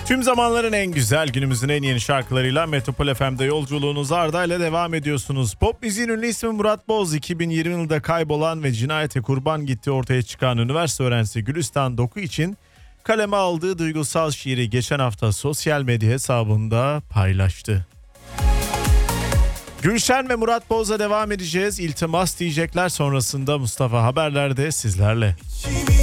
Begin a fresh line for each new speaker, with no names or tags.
Tüm zamanların en güzel, günümüzün en yeni şarkılarıyla Metropol FM'de yolculuğunuz Arda ile devam ediyorsunuz. Pop müziğin ünlü ismi Murat Boz, 2020 yılında kaybolan ve cinayete kurban gittiği ortaya çıkan üniversite öğrencisi Gülistan Doku için kaleme aldığı duygusal şiiri geçen hafta sosyal medya hesabında paylaştı. Gülşen ve Murat Boz'la devam edeceğiz. İltimas diyecekler sonrasında Mustafa Haberler'de sizlerle.